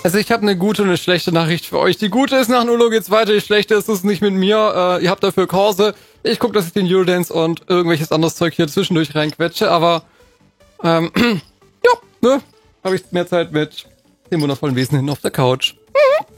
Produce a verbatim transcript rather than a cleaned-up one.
Also ich habe eine gute und eine schlechte Nachricht für euch. Die gute ist, nach dem Urlaub geht's weiter, die schlechte ist, es ist nicht mit mir. Äh, ihr habt dafür Kurse. Ich gucke, dass ich den Eurodance und irgendwelches anderes Zeug hier zwischendurch reinquetsche, aber ähm, ja, ne, habe ich mehr Zeit mit dem wundervollen Wesen hinten auf der Couch.